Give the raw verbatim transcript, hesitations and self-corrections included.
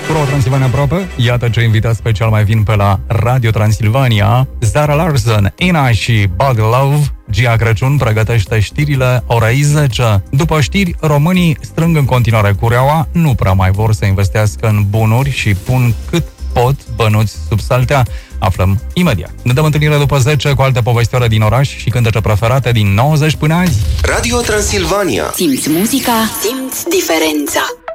Pro Transilvania aproape, iată ce invitat special mai vin pe la Radio Transilvania. Zara Larsson, Ina și Body Love. Gia Crăciun pregătește știrile orei zece. După știri, românii strâng în continuare cureaua, nu prea mai vor să investească în bunuri și pun cât pot bănuți sub saltea. Aflăm imediat. Ne dăm întâlnire după zece cu alte povestioare din oraș și cântece preferate din nouăzeci până azi. Radio Transilvania. Simți muzica, simți diferența.